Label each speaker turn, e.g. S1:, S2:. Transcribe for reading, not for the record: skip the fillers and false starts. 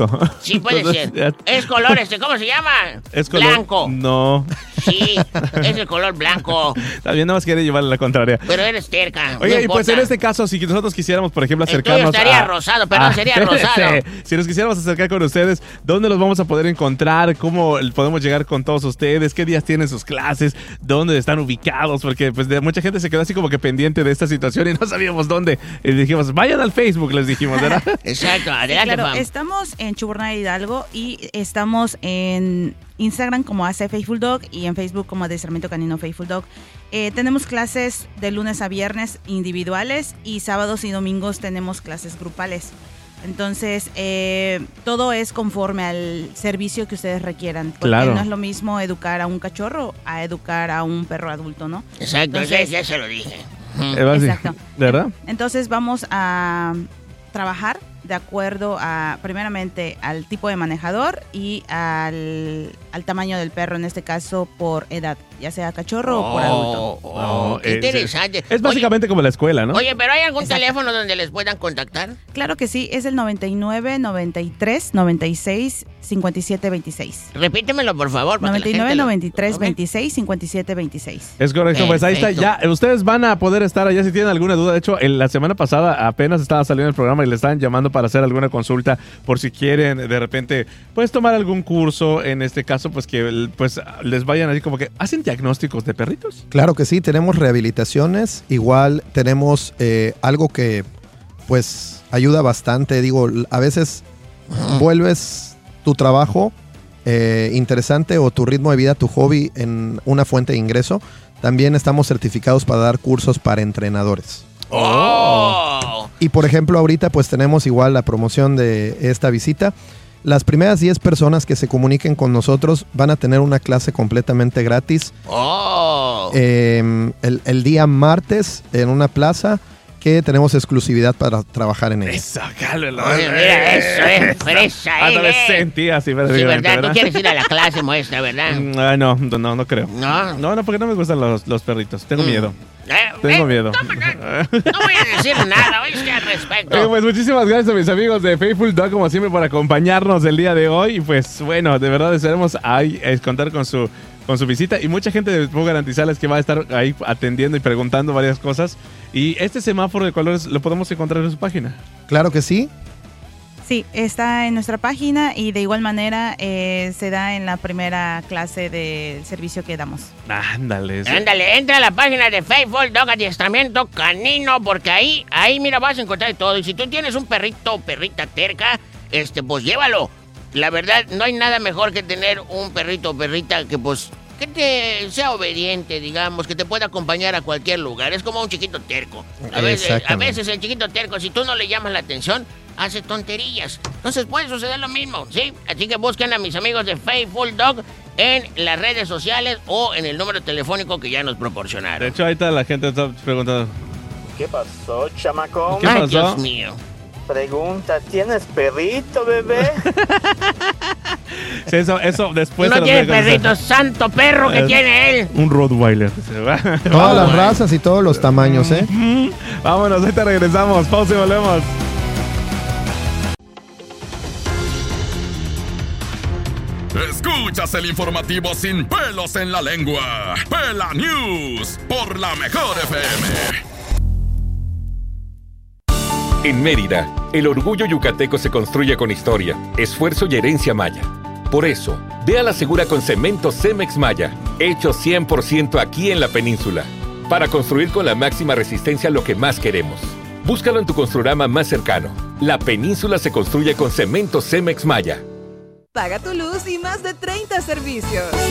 S1: Sí, puede ser. Es color ¿cómo se llama?
S2: Es color
S1: blanco.
S2: No.
S1: Sí, es el color blanco.
S2: También nada más quiere llevarle la contraria.
S1: Pero eres terca.
S2: Oye,
S1: no
S2: y pues en este caso, si nosotros quisiéramos, por ejemplo, acercarnos
S1: el tuyo estaría rosado, perdón, sería rosado.
S2: Si nos quisiéramos acercar con ustedes, ¿dónde los vamos a poder encontrar? ¿Cómo podemos llegar con todos ustedes? ¿Qué días tienen sus clases? ¿Dónde están ubicados? Porque pues mucha gente se quedó así como que pendiente de esta situación y no sabíamos dónde. Y dijimos, vayan al Facebook, les dijimos, ¿verdad?
S1: Exacto, adelante,
S3: claro, estamos en Chuburná Hidalgo y estamos en Instagram como AC Faithful Dog y en Facebook como Adiestramiento Canino Faithful Dog. Tenemos clases de lunes a viernes individuales y sábados y domingos tenemos clases grupales. Entonces, todo es conforme al servicio que ustedes requieran. Porque
S2: claro.
S3: No es lo mismo educar a un cachorro a educar a un perro adulto, ¿no?
S1: Exacto, entonces, ya se lo dije.
S3: Exacto.
S2: ¿De verdad?
S3: Entonces, vamos a trabajar de acuerdo a, primeramente, al tipo de manejador y al tamaño del perro, en este caso por edad, ya sea cachorro o por adulto.
S1: Qué interesante.
S2: Es básicamente como la escuela, ¿no?
S1: Oye, ¿pero hay algún teléfono donde les puedan contactar?
S3: Claro que sí, es el 99 93 96 57 26.
S1: Repítemelo, por favor.
S3: 99 93 26 57 26.
S2: Es correcto, pues ahí está. Ya, ustedes van a poder estar allá si tienen alguna duda. De hecho, la semana pasada apenas estaba saliendo el programa y le estaban llamando para hacer alguna consulta por si quieren de repente pues tomar algún curso. En este caso, pues que pues les vayan así como que hacen diagnósticos de perritos.
S4: Claro que sí, tenemos rehabilitaciones, igual tenemos algo que pues ayuda bastante. Digo, a veces vuelves tu trabajo interesante o tu ritmo de vida, tu hobby en una fuente de ingreso. También estamos certificados para dar cursos para entrenadores.
S1: ¡Oh!
S4: Y por ejemplo, ahorita pues tenemos igual la promoción de esta visita. Las primeras 10 personas que se comuniquen con nosotros van a tener una clase completamente gratis.
S1: ¡Oh!
S4: El día martes en una plaza que tenemos exclusividad para trabajar en ella.
S2: Eso, cálmelo.
S1: Oye, mira, eso es fresa,
S2: sentí así,
S1: sí, ¿verdad? Tú quieres ir a la clase muestra, ¿verdad?
S2: No creo.
S1: ¿No?
S2: No, porque no me gustan los perritos. Tengo miedo. Tengo miedo.
S1: No voy a decir nada, oíste, al respecto.
S2: Pues muchísimas gracias a mis amigos de Faithful Dog, como siempre, por acompañarnos el día de hoy. Y pues bueno, de verdad esperemos ahí contar con su visita. Y mucha gente puedo garantizarles que va a estar ahí atendiendo y preguntando varias cosas. Y este semáforo de colores lo podemos encontrar en su página.
S4: Claro que sí.
S3: Sí, está en nuestra página y de igual manera se da en la primera clase del servicio que damos.
S2: Ándale,
S1: entra a la página de Faithful Dog Adiestramiento Canino, porque ahí, mira, vas a encontrar todo. Y si tú tienes un perrito o perrita terca, pues llévalo. La verdad, no hay nada mejor que tener un perrito o perrita que pues que te sea obediente, digamos, que te pueda acompañar a cualquier lugar. Es como un chiquito terco. A veces el chiquito terco, si tú no le llamas la atención, hace tonterillas. Entonces puede suceder lo mismo, ¿sí? Así que busquen a mis amigos de Faithful Dog en las redes sociales o en el número telefónico que ya nos proporcionaron.
S2: De hecho, ahorita la gente está preguntando.
S5: ¿Qué pasó, chamacón?
S2: ¿Qué pasó?
S1: Ay, Dios mío.
S5: Pregunta, ¿tienes perrito, bebé?
S2: Sí, eso después...
S1: No tiene perrito, santo perro que tiene él.
S2: Un Rottweiler.
S4: Todas las razas y todos los tamaños, ¿eh?
S2: Vámonos, ahorita regresamos. Pausa y volvemos.
S6: Escuchas el informativo sin pelos en la lengua. Pela News por la Mejor FM.
S7: En Mérida, el orgullo yucateco se construye con historia, esfuerzo y herencia maya. Por eso, ve a la segura con cemento Cemex Maya, hecho 100% aquí en la península, para construir con la máxima resistencia lo que más queremos. Búscalo en tu Construrama más cercano. La península se construye con cemento Cemex Maya.
S8: Paga tu luz y más de 30 servicios.